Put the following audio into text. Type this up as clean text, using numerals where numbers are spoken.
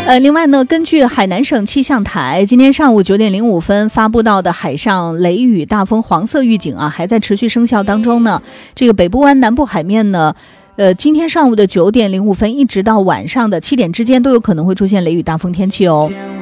另外呢，根据海南省气象台今天上午9点05分发布到的海上雷雨大风黄色预警啊，还在持续生效当中呢。这个北部湾南部海面呢，今天上午的9点05分一直到晚上的7点之间都有可能会出现雷雨大风天气哦。